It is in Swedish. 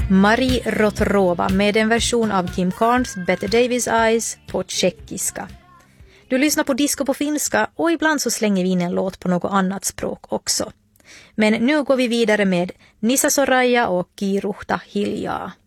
Marie Rotrova med en version av Kim Carnes Better Davis Eyes på tjeckiska. Du lyssnar på disco på finska och ibland så slänger vi in en låt på något annat språk också. Men nu går vi vidare med Nissa Soraya och Kiruhta Hiljaa.